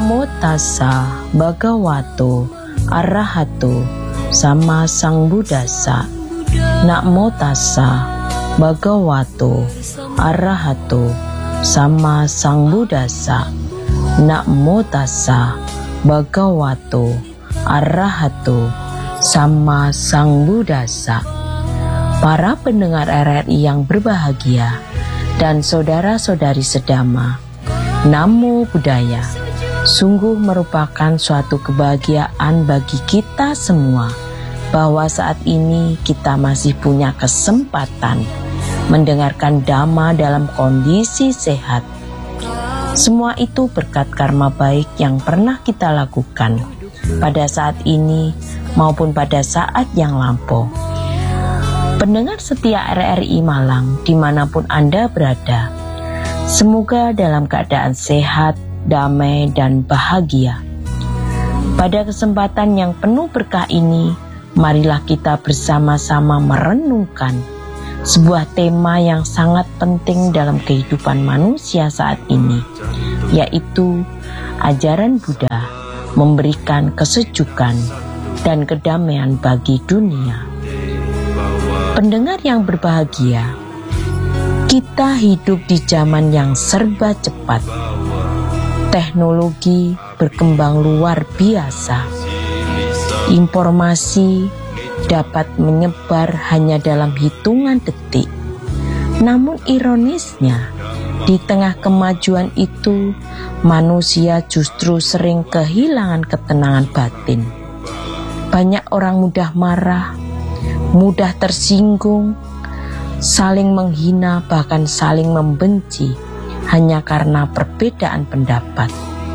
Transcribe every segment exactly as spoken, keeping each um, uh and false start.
Namo tassa bhagavato arahato sama sang buddhassa. Namo tassa bhagavato arahato sama sang buddhassa. Namo tassa bhagavato arahato sama sang buddhassa. Para pendengar R R I yang berbahagia dan saudara-saudari sedama, Namo Buddhaya. Sungguh merupakan suatu kebahagiaan bagi kita semua bahwa saat ini kita masih punya kesempatan mendengarkan Dhamma dalam kondisi sehat. Semua itu berkat karma baik yang pernah kita lakukan pada saat ini maupun pada saat yang lampau. Pendengar setia R R I Malang dimanapun Anda berada, semoga dalam keadaan sehat, damai, dan bahagia. Pada kesempatan yang penuh berkah ini, marilah kita bersama-sama merenungkan sebuah tema yang sangat penting dalam kehidupan manusia saat ini, yaitu ajaran Buddha memberikan kesejukan dan kedamaian bagi dunia. Pendengar yang berbahagia, kita hidup di zaman yang serba cepat. Teknologi berkembang luar biasa. Informasi dapat menyebar hanya dalam hitungan detik. Namun ironisnya, di tengah kemajuan itu, manusia justru sering kehilangan ketenangan batin. Banyak orang mudah marah, mudah tersinggung, saling menghina, bahkan saling membenci hanya karena perbedaan pendapat.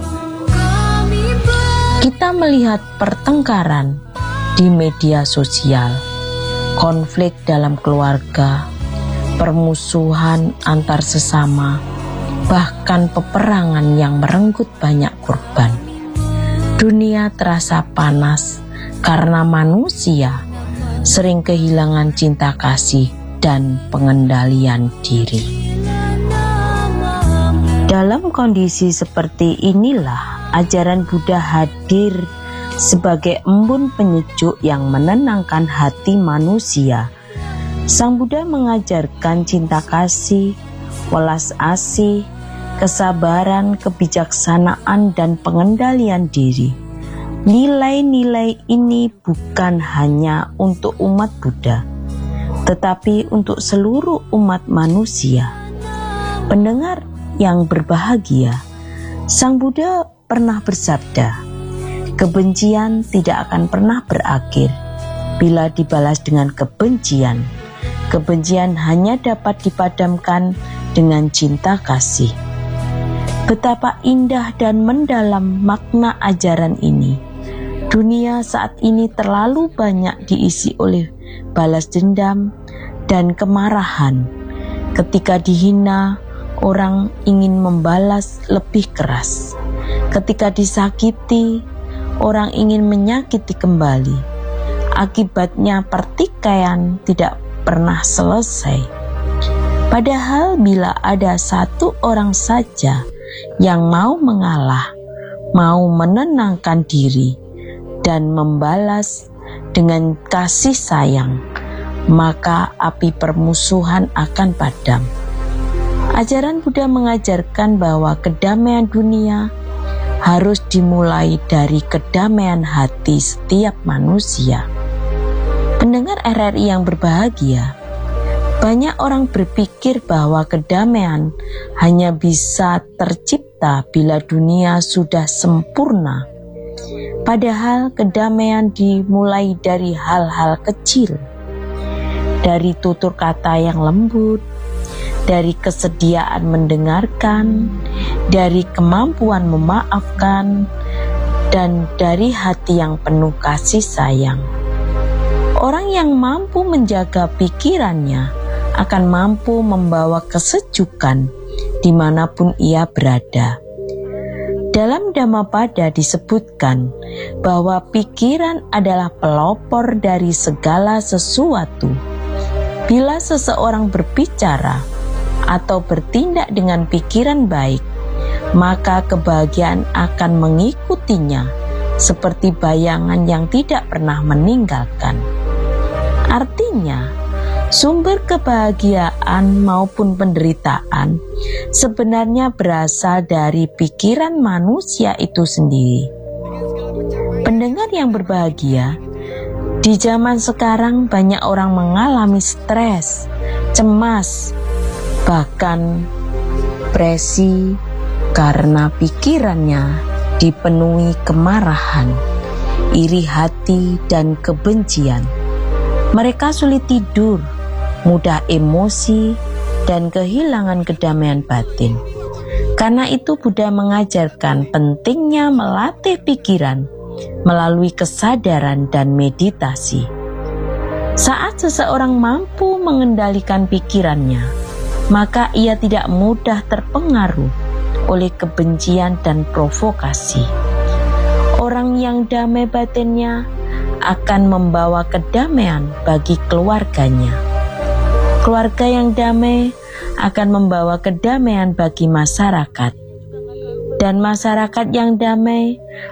Kita melihat pertengkaran di media sosial, konflik dalam keluarga, permusuhan antar sesama, bahkan peperangan yang merenggut banyak korban. Dunia terasa panas karena manusia sering kehilangan cinta kasih dan pengendalian diri. Dalam kondisi seperti inilah ajaran Buddha hadir sebagai embun penyejuk yang menenangkan hati manusia. Sang Buddha mengajarkan cinta kasih, welas asih, kesabaran, kebijaksanaan, dan pengendalian diri. Nilai-nilai ini bukan hanya untuk umat Buddha, tetapi untuk seluruh umat manusia. Pendengar yang berbahagia, Sang Buddha pernah bersabda, kebencian tidak akan pernah berakhir bila dibalas dengan kebencian. Kebencian hanya dapat dipadamkan dengan cinta kasih. Betapa indah dan mendalam makna ajaran ini. Dunia saat ini terlalu banyak diisi oleh balas dendam dan kemarahan. Ketika dihina, orang ingin membalas lebih keras. Ketika disakiti, orang ingin menyakiti kembali. Akibatnya pertikaian tidak pernah selesai. Padahal bila ada satu orang saja yang mau mengalah, mau menenangkan diri, dan membalas dengan kasih sayang, maka api permusuhan akan padam. Ajaran Buddha mengajarkan bahwa kedamaian dunia harus dimulai dari kedamaian hati setiap manusia. Pendengar R R I yang berbahagia, banyak orang berpikir bahwa kedamaian hanya bisa tercipta bila dunia sudah sempurna. Padahal kedamaian dimulai dari hal-hal kecil, dari tutur kata yang lembut, dari kesediaan mendengarkan, dari kemampuan memaafkan, dan dari hati yang penuh kasih sayang. Orang yang mampu menjaga pikirannya akan mampu membawa kesejukan dimanapun ia berada. Dalam Dhammapada disebutkan bahwa pikiran adalah pelopor dari segala sesuatu. Bila seseorang berbicara atau bertindak dengan pikiran baik, maka kebahagiaan akan mengikutinya seperti bayangan yang tidak pernah meninggalkan. Artinya, sumber kebahagiaan maupun penderitaan sebenarnya berasal dari pikiran manusia itu sendiri. Pendengar yang berbahagia, di zaman sekarang banyak orang mengalami stres, cemas, bahkan depresi karena pikirannya dipenuhi kemarahan, iri hati, dan kebencian. Mereka sulit tidur, mudah emosi, dan kehilangan kedamaian batin. Karena itu Buddha mengajarkan pentingnya melatih pikiran melalui kesadaran dan meditasi. Saat seseorang mampu mengendalikan pikirannya, maka ia tidak mudah terpengaruh oleh kebencian dan provokasi. Orang yang damai batinnya akan membawa kedamaian bagi keluarganya. Keluarga yang damai akan membawa kedamaian bagi masyarakat. Dan masyarakat yang damai